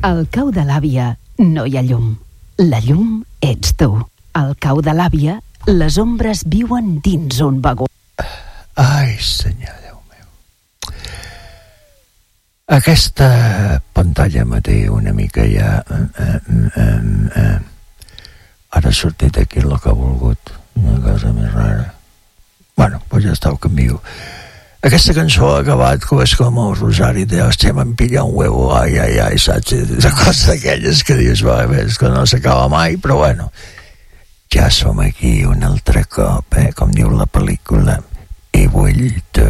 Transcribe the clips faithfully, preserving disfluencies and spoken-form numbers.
Al cau de l'àvia no hi ha llum. La llum ets tu. Al cau de l'àvia, les ombres viuen dins un vagó. Ai, senyor Déu meu. Aquesta pantalla me té una mica ja... Eh, eh, eh, eh. Ara ha sortit aquí el que ha volgut. Una cosa més rara. Bueno, doncs ja està, ho canvio. Aquesta cançó ha acabat com és com el Rosari de hòstia, m'han pillat un huevo, ai, ai, ai, saps? Una cosa d'aquelles que dius, va, és que no s'acaba mai, però bueno, ja som aquí un altre cop, eh? Com diu la pel·lícula, he vuelto.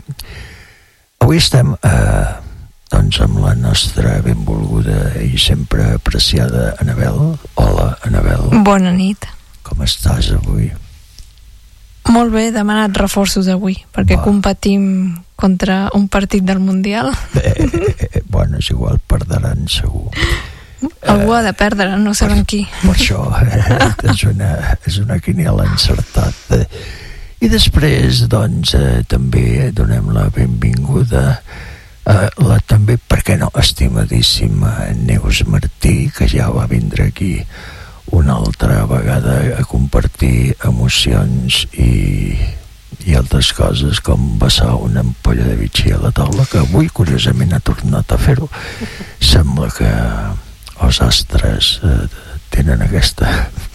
Avui estem, eh, doncs, amb la nostra benvolguda i sempre apreciada Anabel. Hola, Anabel. Bona nit. Com estàs avui? Molt bé, he demanat reforços avui, perquè Va. competim contra un partit del Mundial. Eh, eh, bueno, és igual, perdran segur. Algú ha de perdre, no sabem qui. Per això, eh, és, una, és una quiniela encertat. I després, doncs, eh, també donem la benvinguda a la també, per què no, estimadíssima Neus Martí, que ja va vindre aquí una altra vegada a compartir emocions i, i altres coses, com vessar una ampolla de bitxí a la taula, que avui curiosament ha tornat a fer-ho. Sembla que els astres eh, tenen aquesta...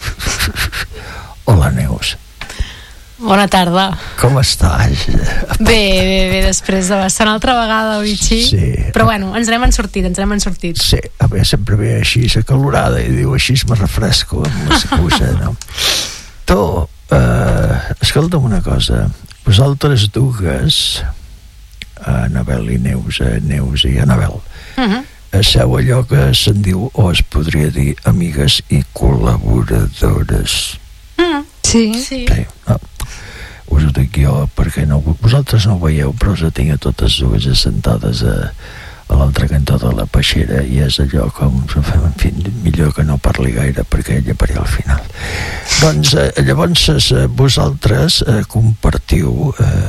Hola, Neus. Bona tarda. Com estàs? Bé, bé, bé, després de bastant altra vegada el bitxí. Sí. Però bueno, ens n'hem sortit, ens n'hem sortit. Sí, a veure, sempre ve així acalorada i diu així me refresco amb l'excusa, no? Tu, eh, escolta'm una cosa, vosaltres dues, Anabel i Neus, eh, Neus i Anabel, uh-huh. Seu allò que se'n diu, o es podria dir, amigues i col·laboradores. Uh-huh. Sí. Sí. Sí, no. Us ho dic jo perquè no, vosaltres no ho veieu, però us ho tinc a totes dues assentades a, a l'altre cantó de la peixera i és allò com, en fi, millor que no parli gaire perquè ella parli al final. Doncs eh, llavors eh, vosaltres eh, compartiu,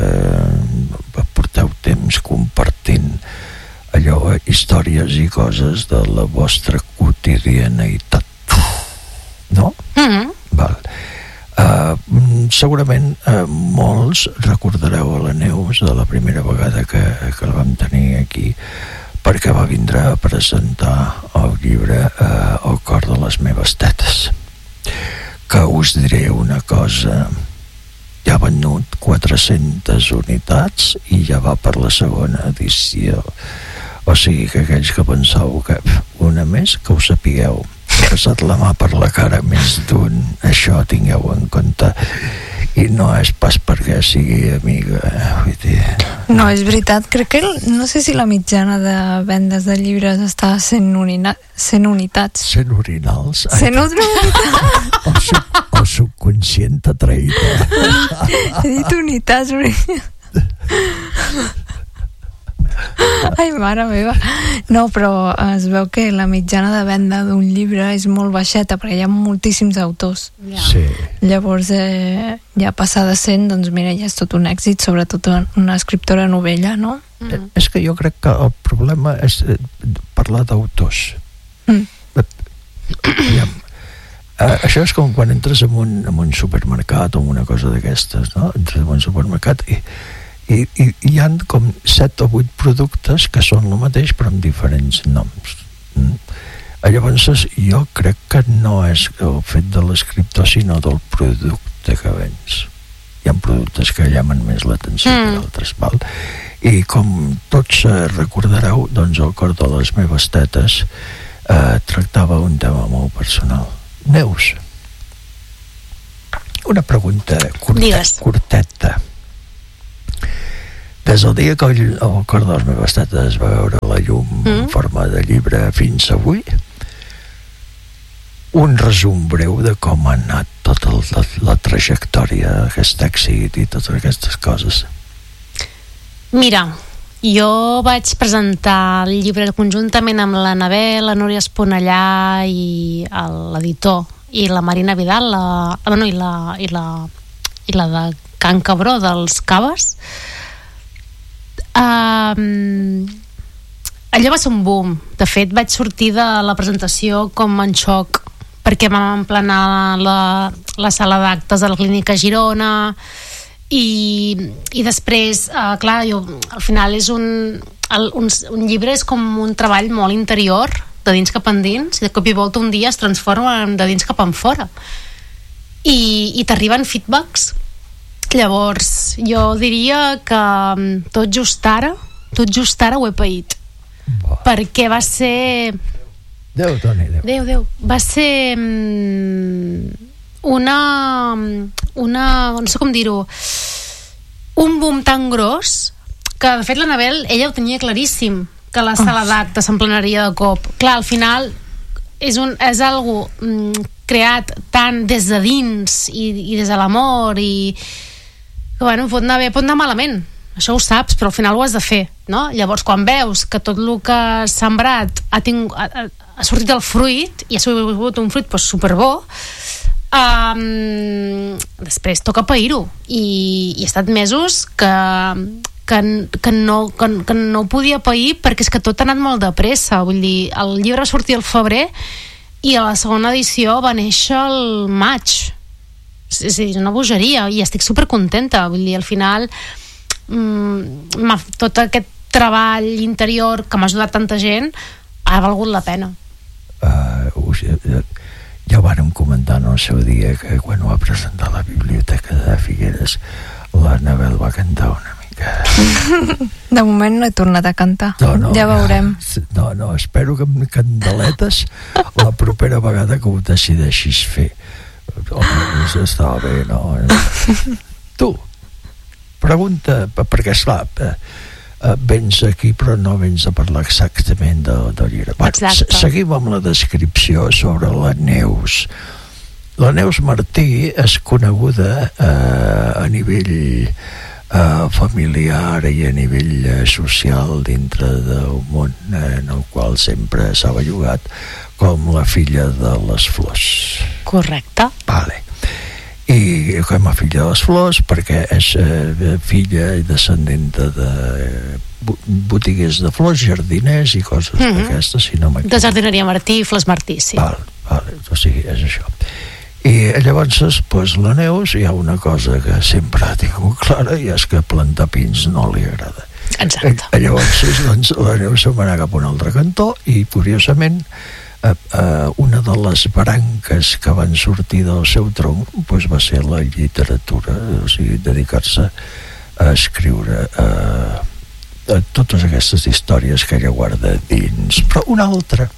eh, porteu temps compartint allò, eh, històries i coses de la vostra quotidianitat, no? Mm-hmm. Val. Uh, segurament uh, molts recordareu a la Neus de la primera vegada que, que la vam tenir aquí, perquè va vindre a presentar el llibre uh, El cor de les meves tetes, que us diré una cosa, ja ha venut quatre-centes unitats i ja va per la segona edició, o sigui que aquells que penseu que una més, que ho sapigueu, ha passat la mà per la cara més d'un, això tingueu en compte, i no és pas perquè sigui amiga, vull dir... No, és veritat, crec que no sé si la mitjana de vendes de llibres està a cent, unina, cent unitats. cent urinals? cent unitats? El, sub, el subconscient t'ha traït. He dit unitats, ai, mare meva. No, però es veu que la mitjana de venda d'un llibre és molt baixeta, perquè hi ha moltíssims autors. Yeah. Sí. Llavors, eh, ja passar de cent, doncs mira, ja és tot un èxit, sobretot una escriptora novella, no? Mm-hmm. És que jo crec que el problema és parlar d'autors. Mm. Ja, Uh, això és com quan entres en un, en un supermercat o una cosa d'aquestes, no? Entres en un supermercat i I, i hi ha com set o vuit productes que són el mateix però amb diferents noms. Mm. Llavors jo crec que no és el fet de l'escriptor sinó del producte que vens. Hi ha productes que llamen més l'atenció mm. que d'altres, val? I com tots eh, recordareu, doncs El cor de les meves tetes eh, tractava un tema molt personal. Neus, una pregunta curta, curteta. Des del dia que el, el cor de les meves tetes va veure la llum mm. en forma de llibre fins avui, un resum breu de com ha anat tota la, la trajectòria, aquest èxit i totes aquestes coses. Mira, jo vaig presentar el llibre conjuntament amb l'Anabel, la Núria Esponellà i l'editor, i la Marina Vidal, la, bueno, i, la, i, la, i la de Can Cabró dels Caves. Um, allò va ser un boom. De fet, vaig sortir de la presentació com en xoc, perquè vam emplenar la, la sala d'actes de la Clínica Girona i, i després, eh, clar, jo, al final és un, el, un, un llibre és com un treball molt interior, de dins cap endins, i de cop i volta un dia es transforma de dins cap enfora. I, i t'arriben feedbacks. Llavors, jo diria que tot just ara, tot just ara ho he paït. Bo. Perquè va ser... Déu, Toni, Déu. Déu, Déu. Va ser una... una... no sé com dir-ho... un boom tan gros que, de fet, l'Anabel, ella ho tenia claríssim, que la sala d'actes s'emplenaria de cop. Clar, al final és, un, és algo mm, creat tant des de dins i, i des de l'amor i que, bueno, pot anar bé, pot anar malament, això ho saps, però al final ho has de fer, no? Llavors, quan veus que tot el que has sembrat ha, tingut, ha, ha sortit el fruit i ha sigut un fruit pues, superbo, um, després toca pair-ho i, i he estat mesos que Que, que, no, que, que no ho podia pair perquè és que tot ha anat molt de pressa. Vull dir, el llibre va sortir al febrer i a la segona edició va néixer el maig. És, és una bogeria i estic supercontenta. Vull dir, al final mmm, tot aquest treball interior que m'ha ajudat tanta gent ha valgut la pena. Uh, ja, ja ho vàrem comentar en el seu dia que quan ho va presentar a la Biblioteca de Figueres l'Anabel va cantar una de moment no he tornat a cantar. No, no, ja veurem. No, no, espero que amb candeletes la propera vegada que ho decideixis fer. Home, estava bé, no? Tu, pregunta, perquè esclar, vens aquí però no vens a parlar exactament del de llibre. Exacte. Seguim amb la descripció sobre la Neus. La Neus Martí és coneguda eh, a nivell Uh, familiar i a nivell uh, social dintre del món uh, en el qual sempre s'ha bellugat com la filla de les flors. Correcte. Vale. I com a filla de les flors perquè és uh, filla i descendent de uh, botiguers de flors, jardiners i coses mm-hmm. d'aquestes, si no m'equivoco. De jardineria Martí i Flors Martí, sí. Vale, vale, o sigui, és això. I llavors, pues, la Neus, hi ha una cosa que sempre ha tingut clara i és que plantar pins no li agrada. Exacte. I, llavors, doncs, la Neus se'n va anar cap a un altre cantó i, curiosament, eh, eh, una de les branques que van sortir del seu tronc pues, va ser la literatura, o sigui, dedicar-se a escriure eh, a totes aquestes històries que ella guarda dins. Però una altra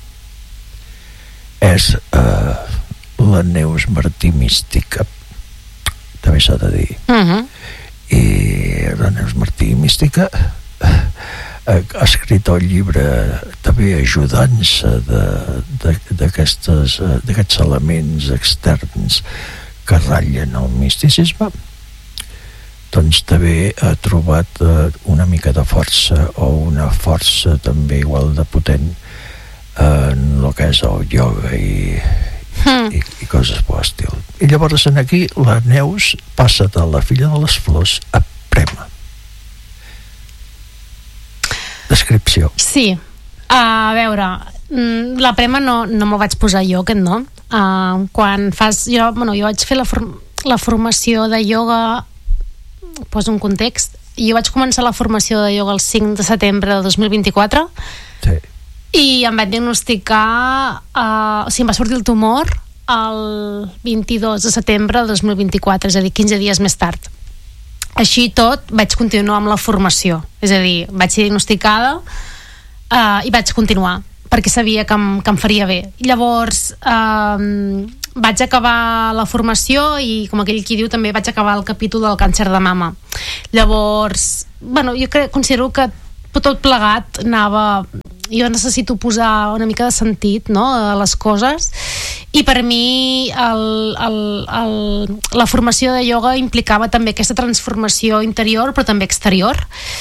és... Eh, la Neus Martí mística, també s'ha de dir. Uh-huh. I la Neus Martí mística ha escrit el llibre també ajudant-se d'aquests elements externs que ratllen el misticisme. Doncs també ha trobat una mica de força o una força també igual de potent en el que és el ioga i Hmm. I, i coses per l'estil. I llavors en aquí la Neus passa de la filla de les flors a Prema. Descripció. Sí, a veure, la Prema no, no me'l vaig posar jo, aquest nom. Uh, quan fas... Jo, bueno, jo vaig fer la, form, la formació de ioga, poso un context, jo vaig començar la formació de ioga el cinc de setembre de dos mil vint-i-quatre. Sí. I em vaig diagnosticar uh, o sigui, em va sortir el tumor el vint-i-dos de setembre de dos mil vint-i-quatre, és a dir, quinze dies més tard. Així tot, vaig continuar amb la formació, és a dir, vaig ser diagnosticada uh, i vaig continuar perquè sabia que em, que em faria bé. Llavors uh, vaig acabar la formació i, com aquell qui diu, també vaig acabar el capítol del càncer de mama. Llavors, bueno, jo crec, considero que tot plegat anava... Jo necessito posar una mica de sentit, no?, a les coses, i per mi el, el, el, la formació de ioga implicava també aquesta transformació interior però també exterior.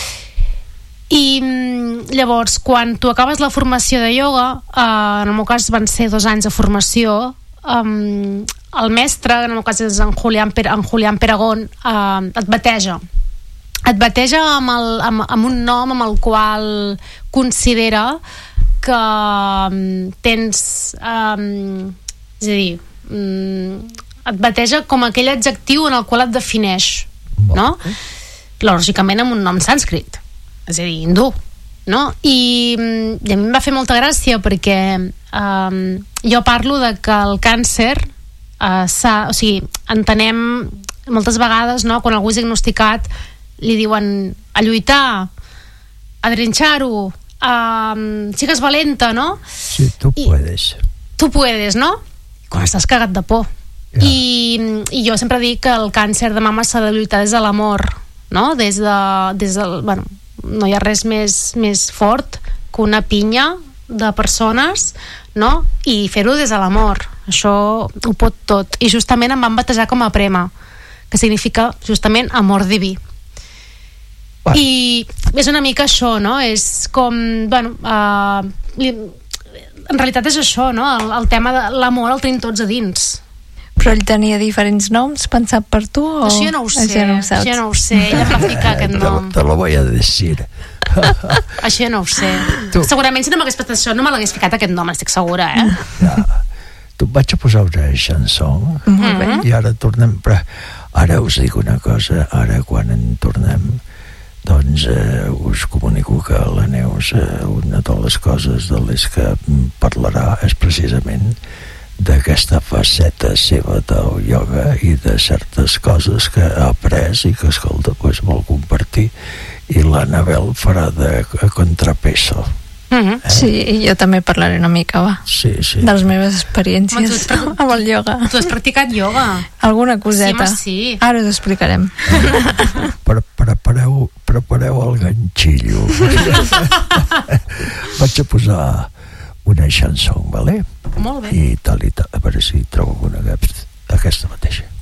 I llavors, quan tu acabes la formació de ioga, eh, en el meu cas van ser dos anys de formació, eh, el mestre, en el meu cas és en Julián, en Julián Peragón, eh, et bateja et bateja amb, el, amb, amb un nom amb el qual considera que um, tens um, és a dir um, et bateja com aquell adjectiu en el qual et defineix, no? Lògicament amb un nom sànscrit, és a dir, hindú, no? I, i a mi em va fer molta gràcia perquè um, jo parlo de que el càncer uh, s'ha, o sigui, entenem moltes vegades, no?, quan algú és diagnosticat li diuen a lluitar, a trinxar-ho, a sigues valenta, no? Sí, tu I, puedes. Tu puedes, no? Quan estàs cagat de por. Ja. I, I jo sempre dic que el càncer de mama s'ha de lluitar des de l'amor, no? Des de, des del, bueno, no hi ha res més, més fort que una pinya de persones, no? I fer-ho des de l'amor, això ho pot tot. I justament em van batejar com a Prema, que significa justament amor diví. Bueno. I és una mica això, no? És com, bueno, uh, li, en realitat és això, no? El, el tema de l'amor el tenim tots a dins. Però ell tenia diferents noms pensat per tu? O... Això ja no ho sé, ja no ho, ja no ho sé, ella em va ficar aquest nom. Te, te lo voy a decir. Això ja no ho sé. Tu. Segurament si no m'hagués passat això no me l'hagués ficat aquest nom, estic segura, eh? Ja. Tu vaig a posar una chanson mm-hmm. i ara tornem, però ara us dic una cosa, ara quan en tornem doncs eh, us comunico que la Neus eh, una de les coses de les que parlarà és precisament d'aquesta faceta seva del ioga i de certes coses que ha après i que, escolta, pues, vol compartir, i l'Anabel farà de contrapeso. Mm-hmm. Eh? Sí, i jo també parlaré una mica, va, sí, sí. de les meves experiències amb el ioga. Tu has practicat ioga? Alguna coseta. Sí, sí. Ara us explicarem. Pre prepareu, prepareu el ganxillo. Vaig a posar una chanson, vale? Molt bé. I tal i tal, a veure si trobo una aquesta mateixa.